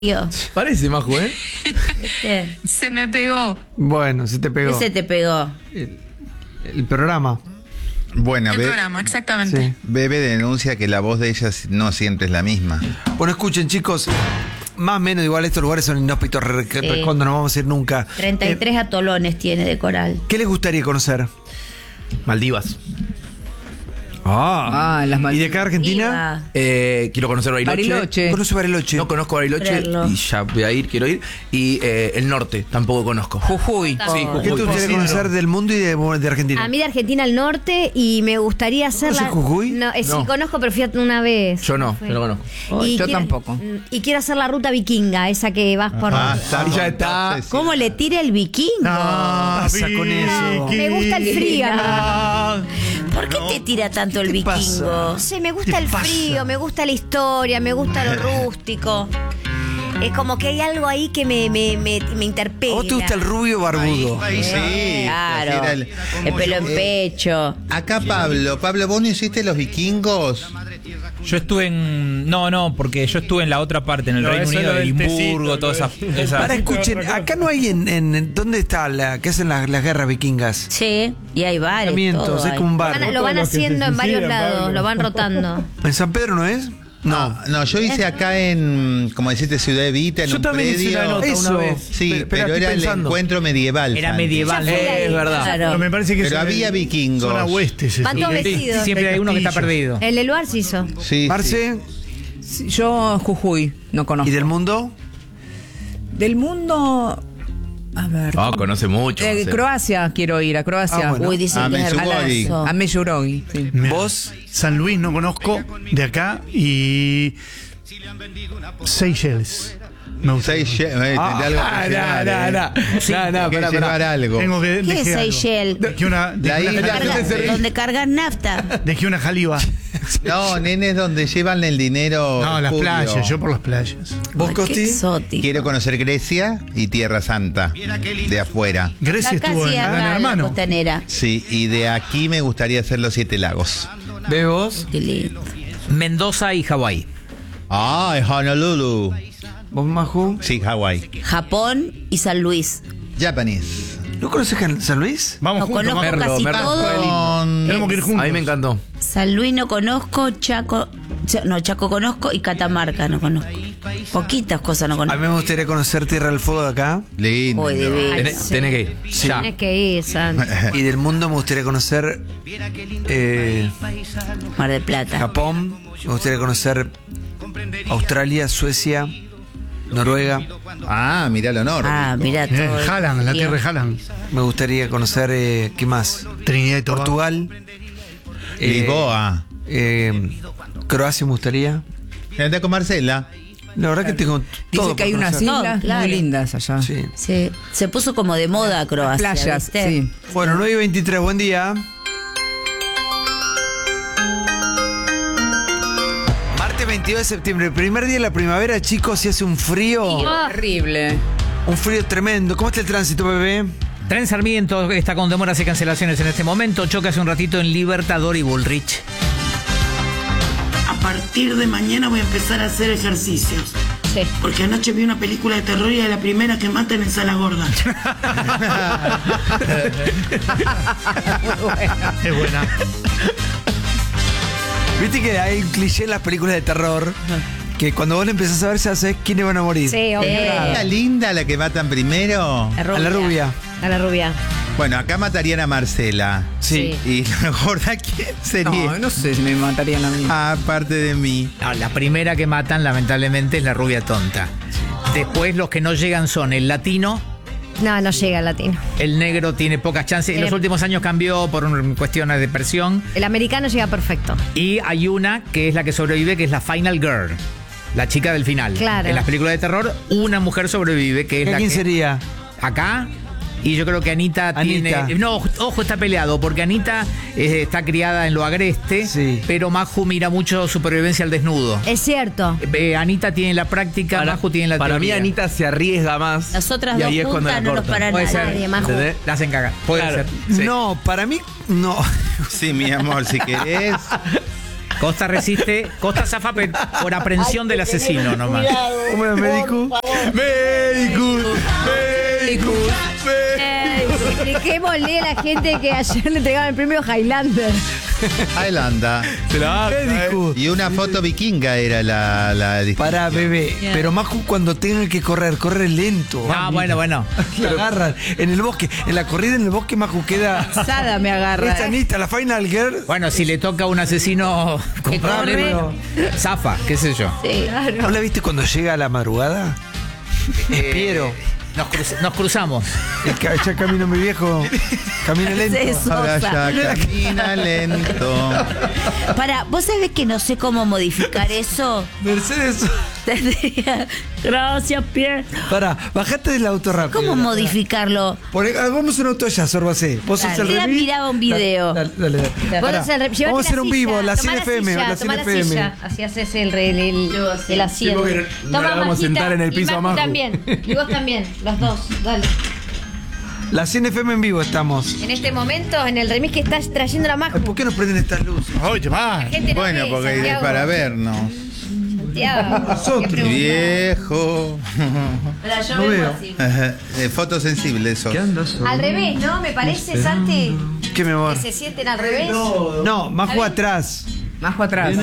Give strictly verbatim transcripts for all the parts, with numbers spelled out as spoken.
Yo. Parece, Maju, ¿eh? ¿Viste? Se me pegó. Bueno, se te ¿Qué pegó. se te pegó? El, el programa. Bueno, El Be- programa, exactamente. Sí. Bebe denuncia que la voz de ella no siempre es la misma. Bueno, escuchen, chicos. Más o menos, igual estos lugares son inhóspitos. Re, Sí. Recondo, no vamos a ir nunca. treinta y tres Eh, atolones tiene de coral. ¿Qué les gustaría conocer? Maldivas. Ah, Ah, las ¿y de Maldivas. acá a Argentina? Iba. Eh, quiero conocer Bariloche. Bariloche. Conoce Bariloche. No conozco Bariloche Creerlo. y ya voy a ir, quiero ir. Y eh, el norte tampoco conozco. Jujuy. Sí, ¿Qué Jujuy. te gustaría Considero. conocer del mundo y de, de Argentina? A mí de Argentina al norte y me gustaría hacerla. ¿Conoces Jujuy? No, eh, sí No. conozco, pero fui una vez. Yo no, Fue. yo no conozco. Oh, yo quiero- tampoco. Y quiero hacer la ruta vikinga, esa que vas por. Ah, está, Ahí ya está. entonces, sí. ¿Cómo le tira el vikingo? ¿Qué pasa con eso? Me gusta el frío. ¿Por qué te tira tanto el ¿Qué vikingo? pasa? No sé, me gusta ¿Qué el pasa? frío, me gusta la historia, me gusta lo rústico. Es como que hay algo ahí que me, me, me, me interpela. ¿A vos te gusta el rubio barbudo? Sí, Claro. era el- El pelo en pecho. Acá Pablo, Pablo, ¿vos no hiciste los vikingos? Yo estuve en. No, no, porque yo estuve en la otra parte, en el No, Reino eso es Unido, lo del Edimburgo, tecito, todas esas. lo del- esas- Ahora escuchen, acá no hay en, en- en- ¿dónde está la que hacen las, las guerras vikingas? Sí, y hay varios. Asentamientos, todo es hay. como un Lo van, barrio. lo van Todos los que se haciendo en varios suicidan, lados, Pablo. lo van rotando. ¿En San Pedro no es? No. No, yo hice acá en, como deciste, Ciudad Evita, en Yo un también hice predio. una nota Eso. una vez. Sí, Pero- pero pero, estoy era el pensando. encuentro medieval. Era Santi. medieval. Ya fui ahí. Es verdad. Claro. Pero me parece que Pero es había en- vikingos. Zona oeste. ese Van sí. todos Sí, vestidos. siempre hay uno que está Castillo. perdido. El del lugar se hizo. Sí, sí. Marce, Sí, yo Jujuy no conozco. ¿y del mundo? Del mundo. A ver. No, conoce mucho. Eh, no sé. Croacia quiero ir, a Croacia. Ah, bueno. Uy, dicen A que es Medjugorje. hermoso. A Medjugorje, sí. Mira, ¿Vos? San Luis no conozco de acá y Seychelles. Me gusta. Seis, eh, tendré algo que Ah, llevar, no, eh. no, no. Sí, No, no, que pará, llevar pará. algo. Tengo que ¿Qué es dejé algo. Seychelles? Dejé una, La dejé una, isla- Carga- donde cargan nafta. dejé una jaliba. No, nenes, donde llevan el dinero. No, las Julio. playas, yo por las playas. ¿Vos, Ay, qué Costi? exótico. Quiero conocer Grecia y Tierra Santa, de afuera. Grecia Acá estuvo sí, en Gran acá en la Hermano. costanera. Sí, y de aquí me gustaría hacer los Siete Lagos. ¿Ves vos? Qué lindo. Mendoza y Hawái. Ay, Honolulu. ¿Vos, Maju? Sí, Hawái. Japón y San Luis. Japanese. ¿No conoces Jan- San Luis? Vamos No juntos. conozco vamos. Merlo, casi Merlo. todo. Con- Tenemos que ir juntos. A mí me encantó. San Luis no conozco, Chaco. Cha- No, Chaco conozco y Catamarca no conozco. Poquitas cosas no A mí conozco. me gustaría conocer Tierra del Fuego de acá. Lindo. Uy, divino. Tenés, tenés que ir. Ya. Tienes que ir, Santi. Y del mundo me gustaría conocer eh, Mar del Plata. Japón. Me gustaría conocer Australia, Suecia, Noruega. Ah, mirá lo norte. Ah, mira Bien, todo. Jalan, la Tío. tierra de Jalan. Me gustaría conocer, eh, ¿qué más? Trinidad y Tobago. Portugal. eh, Lisboa. eh, Croacia me gustaría. Anda con Marcela. La verdad que tengo todo Dice que hay por unas conocer. islas No, claro. muy lindas allá. Sí. Sí. Se puso como de moda Croacia. Playas, ¿viste? sí. Bueno, nueve y veintitrés, buen día. Martes veintidós de septiembre, primer día de la primavera, chicos, y hace un frío, Terrible. un frío tremendo. ¿Cómo está el tránsito, bebé? Tren Sarmiento está con demoras y cancelaciones en este momento. Choca hace un ratito en Libertador y Bullrich. A partir de mañana voy a empezar a hacer ejercicios. Sí. Porque anoche vi una película de terror y es la primera que matan en Sala Gorda. Es buena. Viste que hay un cliché en las películas de terror que cuando vos le empezás a ver ya sabés quiénes van a morir. Sí, obvio. ¿La linda la que matan primero? La A la rubia. A la rubia. Bueno, acá matarían a Marcela. Sí. ¿Y la gorda quién sería? No, no sé si me matarían a mí. Ah, aparte de mí. No, la primera que matan, lamentablemente, es la rubia tonta. Después, los que no llegan son el latino. No, no llega el latino. El negro tiene pocas chances. En los Eh. últimos años cambió por un- cuestiones de presión. El americano llega perfecto. Y hay una que es la que sobrevive, que es la Final Girl. La chica del final. Claro. En las películas de terror, una mujer sobrevive, que es la ¿Quién que... sería? Acá. Y yo creo que Anita, Anita. tiene... No, ojo, está peleado, porque Anita eh, está criada en lo agreste, Sí. pero Maju mira mucho supervivencia al desnudo. Es cierto. Eh, Anita tiene la práctica, Para, Maju tiene la para mí teoría. Anita se arriesga más. Las otras y dos ahí es cuando juntas la no nos cortan. paran Puede a ser. nadie, Maju. ¿Entendés? La hacen cagar. Puede Claro. ser. Sí. No, para mí, no. Sí, mi amor, si querés. Costa resiste, Costa zafa pe- por aprehensión del asesino nomás. ¿Cómo es, médico? Médico, médico, Eh, expliquémosle a la gente que ayer le entregaban el premio Highlander. Highlander. médico. Y una foto vikinga era la, la Pará, bebé. Pero más cuando tengan que correr, corre lento. Ah, bueno, bueno. La agarran en el bosque. En la corrida en el bosque, Maju queda. Sada me agarra. Esta Anita, la Final Girl. Bueno, si le toca a un asesino con corre. problemas, zafa, qué sé yo. Sí, ¿No la viste cuando llega a la madrugada? Espiero. Nos, cruz- nos cruzamos. El ca- ya camino mi viejo. Camina lento. Eso. Ahora ya Sosa. camina lento. Para, ¿vos sabés que no sé cómo modificar eso? Mercedes. Tendría- Gracias, Pierre. Pará, bajate del auto rápido. ¿Cómo modificarlo? Poné- hagamos un auto ya, Sorbacé. Vos sos Dale. el Mira, remis. miraba un video. Dale, dale, dale. Vos Pará, haces el re- llevate vamos a hacer la un silla, vivo, la tomá cien F M, silla, la tomá cien F M. silla, así haces el, el, el, el asiento. porque no- no Toma, la vamos a Majita, sentar en el y piso a Maju Maju. también, y vos también, los dos, dale. La cien F M en vivo estamos. En este momento, en el remix que estás trayendo la Maju. ¿Por qué nos prenden estas luces? Oye, más. La gente no Bueno, ve, porque es Santiago. para vernos. Santiago, Nosotros. ¿qué pregunta? Viejo. Pero yo No vengo veo. así. Eh, Fotosensible eso. Al revés, ¿no? Me parece, Santi, ¿Qué mi amor? que se sienten al revés. No, Maju atrás. Majo atrás.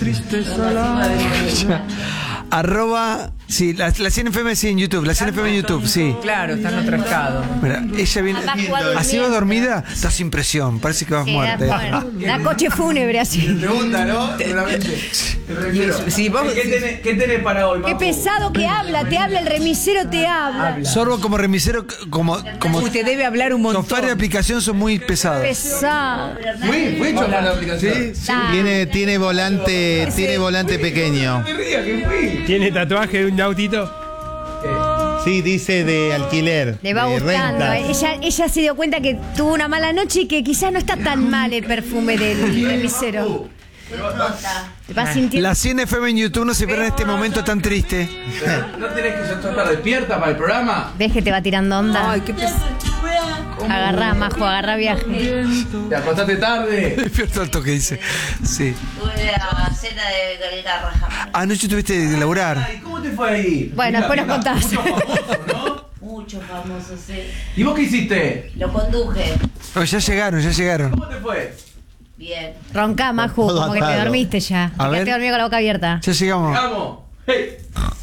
Arroba. Sí, la, la cien F M sí en YouTube. La cien F M en YouTube, sí. Claro, está en otro estado. Mira, ella viene. Además, juega Así va durmiendo. dormida, estás sin presión. Parece que vas Sí, muerta. da- bueno, da coche fúnebre así. Pregunta, ¿no? Seguramente. Si vos, ¿Qué tenés, ¿Qué tenés para hoy, Qué Maju? pesado que habla, te habla el remisero, te habla. Sorbo como remisero, como, como usted debe hablar un montón. chofer de aplicación son muy pesados. Pesado. Fui, fui chopar la aplicación. Ah, Tiene, tiene volante, tiene volante pequeño. No me ría, que fui. ¿Tiene tatuaje de un autito? Sí, dice de alquiler. Le va de gustando. renta. eh. Ella, ella se dio cuenta que tuvo una mala noche y que quizás no está tan mal el perfume del remisero. Te vas sintiendo. La cien F M en YouTube no se pierdan este momento tan triste. ¿No tenés que estar despierta para el programa? ¿Ves que te va tirando onda? Ay, qué pesado. Agarrá, Majo, agarrá viaje. Te acostaste tarde. Despierto al toque, dice. Sí. Tuve la cena de Garraja. Anoche tuviste que laburar. Ay, ¿cómo te fue ahí? Bueno, después nos contás. Mucho famoso, ¿no? Muchos famosos, sí. ¿Y vos qué hiciste? Lo conduje. Oh, ya llegaron, ya llegaron. ¿Cómo te fue? Bien. Roncá, Maju, Todo como que te atado. dormiste ya. A Te ver. quedaste dormido con la boca abierta. Ya llegamos. Vamos. Hey.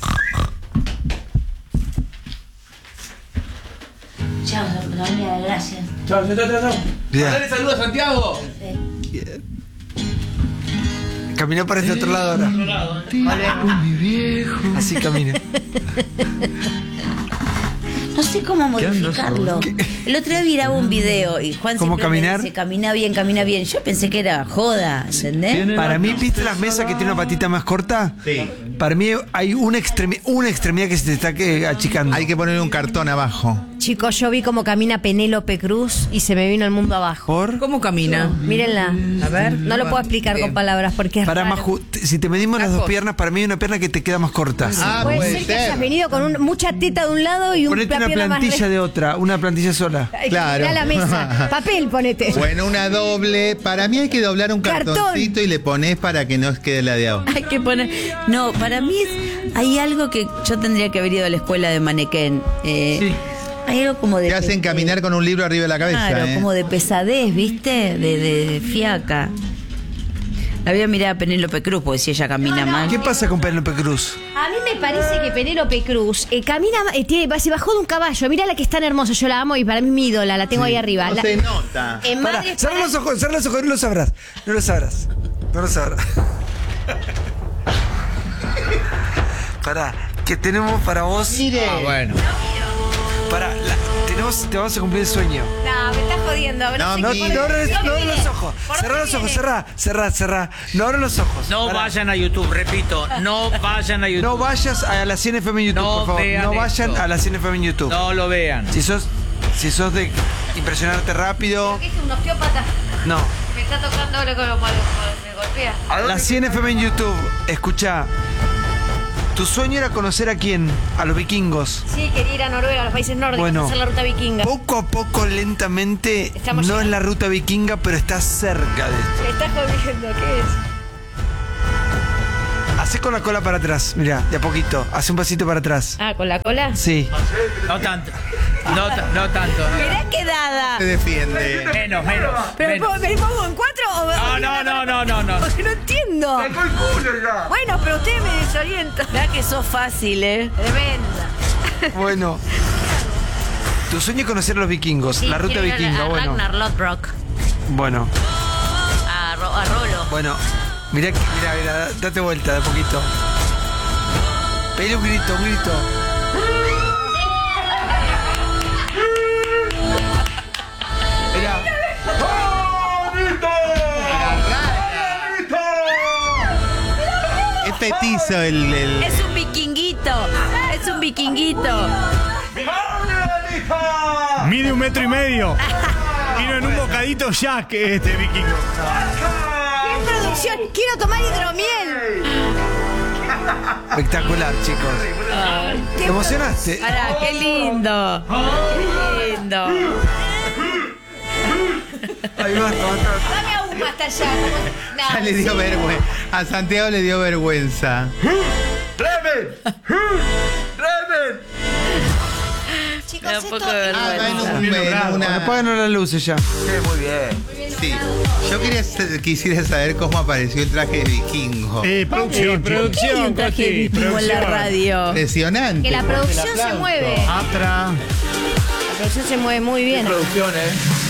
Chao, Doña, gracias. Chao, chao, chao, chao. Bien. Dale saludos a Santiago. Caminó para este otro lado ahora. Así camina. No sé cómo modificarlo. El otro día miraba un video y Juan ¿Cómo siempre me caminar? dice, camina bien, camina bien. Yo pensé que era joda, ¿entendés? Para mí, ¿viste las mesas que tiene una patita más corta? Sí. Para mí hay una, extremi- una extremidad que se te está que- achicando. Hay que ponerle un cartón abajo. Chicos, yo vi cómo camina Penélope Cruz y se me vino el mundo abajo. ¿Por? ¿Cómo camina? Mírenla. A ver. No lo puedo explicar Bien. con palabras porque es Para raro. Maju, t- si te medimos las dos Tacos. piernas, para mí hay una pierna que te queda más corta. Ah, Puede, puede ser que hayas ser. venido con un- mucha teta de un lado y un Ponete una pierna más plantilla re- de otra, una plantilla sola. Ay, Claro. mirá la mesa. Papel, ponete. Bueno, una doble. Para mí hay que doblar un Cartón. cartoncito y le pones para que no quede la de abajo. Hay que poner. No, para mí es- hay algo que yo tendría que haber ido a la escuela de Manequén. Eh, Sí. Hay algo como de. Te hacen caminar con un libro arriba de la cabeza. Claro, ¿eh? como de pesadez, ¿viste? De, de fiaca. La voy a mirar a Penélope Cruz, porque si ella camina mal. ¿Qué pasa con Penélope Cruz? A mí me parece que Penélope Cruz eh, camina, eh, tiene- se bajó de un caballo. Mirá la que es tan hermosa, yo la amo y para mí es mi ídola, la tengo ahí arriba. No La- se nota. en Pará, Madre cerra para- los ojos, cerra los ojos, no lo sabrás. No lo sabrás. No lo sabrás. Pará, que tenemos para vos. Ah, bueno. Para, la- tenemos, te vamos a cumplir el sueño. No, me estás jodiendo. No, No, sé no, qué- No, mire. no abres ¿Dónde no abres viene? los ojos. ¿Por Cerrá dónde los ojos, viene? cerrá, cerrá, cerrá. No abres los ojos. No Pará. vayan a YouTube, repito, no vayan a YouTube. No vayas a la cien F M en YouTube, No por favor. vean No vayan esto. a la cien F M en YouTube. No lo vean. Si sos, si sos de impresionarte rápido, ¿Qué es un osteópata? no. Me está tocando ahora con lo malo, me golpea. La cien F M en YouTube, escucha. Tu sueño era conocer a quién, a los vikingos. Sí, quería ir a Noruega, a los países nórdicos, Bueno. a hacer la ruta vikinga. Poco a poco, lentamente, Estamos no es llegando. la ruta vikinga, pero está cerca de esto. Me estás jodiendo, ¿qué es? Hacé con la cola para atrás, mira, de a poquito. Hace un pasito para atrás. Ah, ¿con la cola? Sí. No tanto. No, ta- no tanto. Mirá qué dada. Se defiende. Menos, menos. ¿Pero me menos. pongo, me pongo en cuatro o No, no, no, no, no, no. Porque no entiendo. Bueno, pero usted me desorienta. Mirá que sos fácil, ¿eh? Tremenda. Bueno. Tu sueño es conocer a los vikingos, Sí, la ruta quiero ir vikinga, a bueno. Ragnar Lodbrok. Bueno, A, Ro- a Rolo. bueno. Mirá, que- mirá, mirá, date vuelta de a poquito. Pedile un grito, un grito. Mirá. Es petizo el. el- Es un vikinguito. Es un vikinguito. Mide un metro y medio. Vino en un bocadito Jack este vikingo. ¡Qué producción! ¡Quiero tomar hidromiel! Espectacular, chicos. ¿Te emocionaste? Pará, qué lindo. Qué lindo. Ahí va, basta. Dame aún más hasta allá. No, Ya le dio sí. vergüenza. A Santiago le dio vergüenza. ¡Remen! ¡Remen! Chicos, Me da un esto... poco de Ah, vergüenza. bueno, bueno, una- Apáganos las luces ya. Sí. Yo quería, quisiera saber cómo apareció el traje de vikingo. Eh, producción. ¿Por qué hay un traje de vikingo en la radio? Impresionante. Que la producción se mueve. Atra. La producción se mueve muy bien. Producción, ¿eh?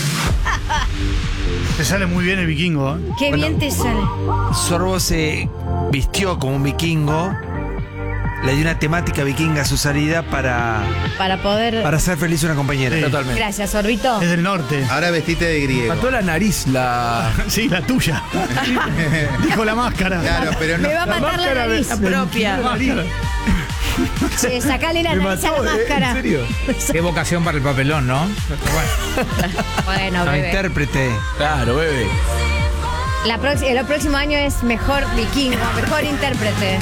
Te sale muy bien el vikingo. ¿eh? Qué bien te sale. Sorbo se vistió como un vikingo. Le dio una temática vikinga a su salida para, Para poder... para hacer feliz a una compañera. Sí. Totalmente. Gracias, Sorbito. Es del norte. Ahora vestite de griego. Faltó la nariz, la. Sí, la tuya. Dijo la máscara. Claro, pero no. Me va a matar la nariz. Propia. Che, sacale la Me nariz a la mató, ¿eh? máscara. ¿En serio? Qué vocación para el papelón, ¿no? Bueno, No, bebé. intérprete. Claro, bebé. La prox- el próximo año es mejor vikingo, mejor intérprete.